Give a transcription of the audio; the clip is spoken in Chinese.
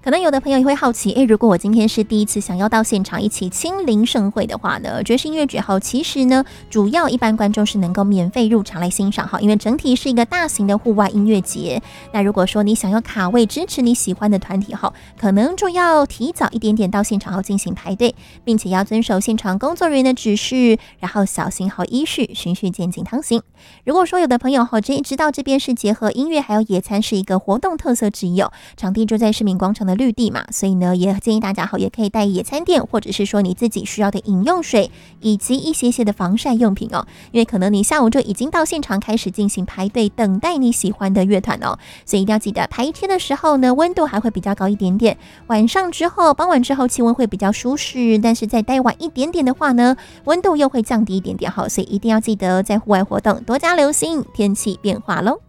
可能有的朋友也会好奇，如果我今天是第一次想要到现场一起亲临盛会的话呢，爵士音乐节其实呢，主要一般观众是能够免费入场来欣赏哈，因为整体是一个大型的户外音乐节。那如果说你想要卡位支持你喜欢的团体哈，可能就要提早一点点到现场后进行排队，并且要遵守现场工作人员的指示，然后小心好依序，循序渐进趟行。如果说有的朋友知道这边是结合音乐还有野餐是一个活动特色之一场地就在市民广场的绿地嘛，所以呢也建议大家也可以带野餐垫，或者是说你自己需要的饮用水，以及一些的防晒用品因为可能你下午就已经到现场开始进行排队等待你喜欢的乐团所以一定要记得白天的时候呢温度还会比较高一点点，晚上之后傍晚之后气温会比较舒适，但是再待晚一点点的话呢温度又会降低一点点所以一定要记得在户外活动多加留心天气变化咯。